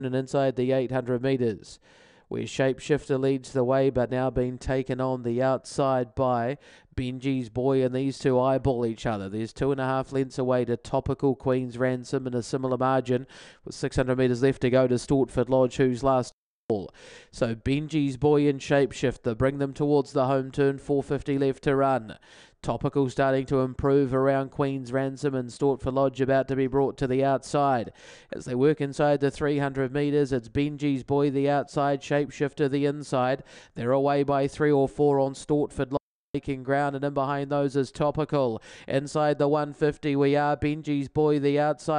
and inside the 800 metres, where Shapeshifter leads the way, but now being taken on the outside by Benji's Boy, and these two eyeball each other. There's 2.5 lengths away to Topical Queen's Ransom in a similar margin, with 600 metres left to go to Stortford Lodge, who's last. So Benji's Boy and Shapeshifter bring them towards the home turn, 450 left to run. Topical starting to improve around Queen's Ransom, and Stortford Lodge about to be brought to the outside. As they work inside the 300 metres, it's Benji's Boy the outside, Shapeshifter the inside. They're away by 3 or 4 on Stortford Lodge. Taking ground, and in behind those is Topical. Inside the 150 we are Benji's Boy the outside.